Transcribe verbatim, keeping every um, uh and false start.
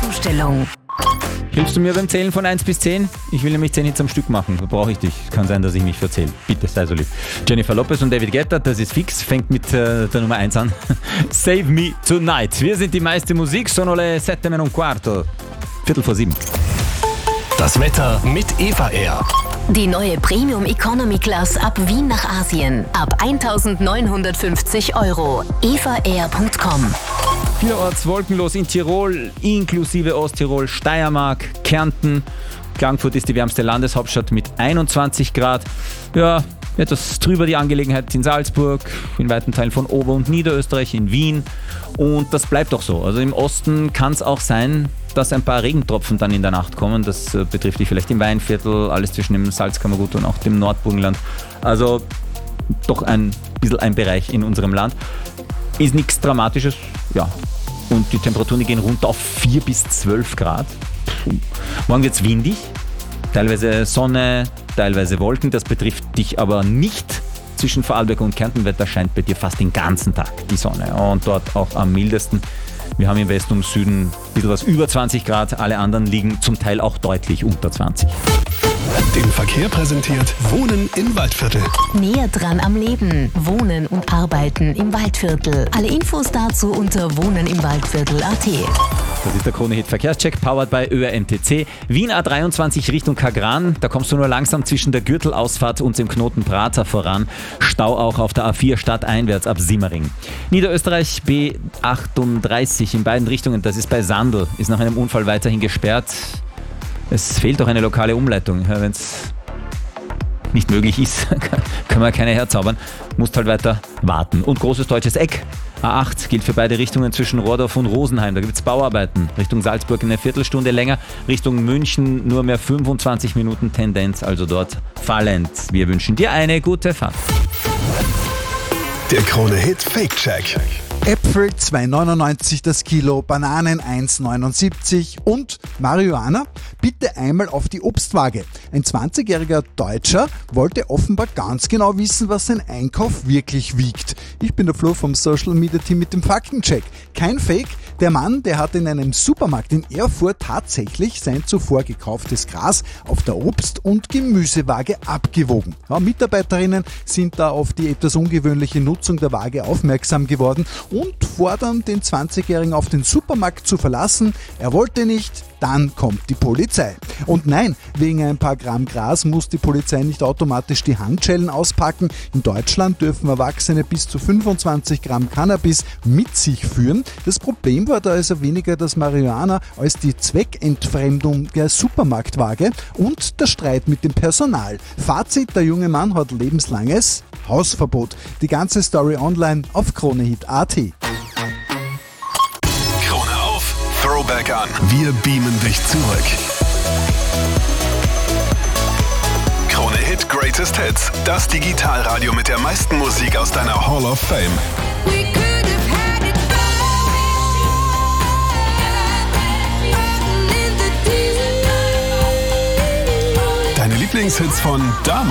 Zustellung. Hilfst du mir beim Zählen von eins bis zehn? Ich will nämlich zehn Hits am Stück machen. Da brauche ich dich. Kann sein, dass ich mich verzähle. Bitte, sei so lieb. Jennifer Lopez und David Guetta, das ist fix. Fängt mit äh, der Nummer eins an. Save Me Tonight. Wir sind die meiste Musik. Sono le sette meno un quarto. Viertel vor sieben. Das Wetter mit Eva Air. Die neue Premium Economy Class ab Wien nach Asien. Ab eintausendneunhundertfünfzig Euro. eva air punkt com. Vielerorts wolkenlos in Tirol, inklusive Osttirol, Steiermark, Kärnten. Klagenfurt ist die wärmste Landeshauptstadt mit einundzwanzig Grad. Ja, etwas trüber die Angelegenheit in Salzburg, in weiten Teilen von Ober- und Niederösterreich, in Wien. Und das bleibt auch so. Also im Osten kann es auch sein, dass ein paar Regentropfen dann in der Nacht kommen. Das äh, betrifft dich vielleicht im Weinviertel, alles zwischen dem Salzkammergut und auch dem Nordburgenland. Also doch ein bisschen ein Bereich in unserem Land. Ist nichts Dramatisches, ja. Und die Temperaturen die gehen runter auf vier bis zwölf Grad. Puh. Morgen wird es windig, teilweise Sonne, teilweise Wolken. Das betrifft dich aber nicht. Zwischen Vorarlberg und Kärntenwetter scheint bei dir fast den ganzen Tag die Sonne. Und dort auch am mildesten. Wir haben im Westen und Süden ein bisschen was über zwanzig Grad. Alle anderen liegen zum Teil auch deutlich unter zwanzig. Den Verkehr präsentiert Wohnen im Waldviertel. Näher dran am Leben. Wohnen und Arbeiten im Waldviertel. Alle Infos dazu unter wohnenimwaldviertel punkt at. Das ist der Krone-Hit Verkehrscheck, powered by Ö R N T C. Wien A dreiundzwanzig Richtung Kagran. Da kommst du nur langsam zwischen der Gürtelausfahrt und dem Knoten Prater voran. Stau auch auf der A vier stadteinwärts ab Simmering. Niederösterreich B achtunddreißig in beiden Richtungen. Das ist bei Sandl. Ist nach einem Unfall weiterhin gesperrt. Es fehlt auch eine lokale Umleitung. Wenn es nicht möglich ist, können wir keine herzaubern. Musst halt weiter warten. Und großes deutsches Eck. A acht gilt für beide Richtungen zwischen Rohrdorf und Rosenheim. Da gibt es Bauarbeiten. Richtung Salzburg eine Viertelstunde länger. Richtung München nur mehr fünfundzwanzig Minuten Tendenz. Also dort fallend. Wir wünschen dir eine gute Fahrt. Der Krone-Hit Fake-Check. Äpfel zwei neunundneunzig das Kilo, Bananen eins neunundsiebzig und Marihuana bitte einmal auf die Obstwaage. Ein zwanzigjähriger Deutscher wollte offenbar ganz genau wissen, was sein Einkauf wirklich wiegt. Ich bin der Flo vom Social Media Team mit dem Faktencheck. Kein Fake. Der Mann, der hat in einem Supermarkt in Erfurt tatsächlich sein zuvor gekauftes Gras auf der Obst- und Gemüsewaage abgewogen. Ja, Mitarbeiterinnen sind da auf die etwas ungewöhnliche Nutzung der Waage aufmerksam geworden und fordern den zwanzigjährigen auf den Supermarkt zu verlassen. Er wollte nicht, dann kommt die Polizei. Und nein, wegen ein paar Gramm Gras muss die Polizei nicht automatisch die Handschellen auspacken. In Deutschland dürfen Erwachsene bis zu fünfundzwanzig Gramm Cannabis mit sich führen. Das Problem war da also weniger das Marihuana als die Zweckentfremdung der Supermarktwaage und der Streit mit dem Personal. Fazit, der junge Mann hat lebenslanges Hausverbot. Die ganze Story online auf kronehit punkt at. Krone auf, Throwback an. Wir beamen dich zurück. Krone-Hit Greatest Hits. Das Digitalradio mit der meisten Musik aus deiner Hall of Fame. Deine Lieblingshits von damals.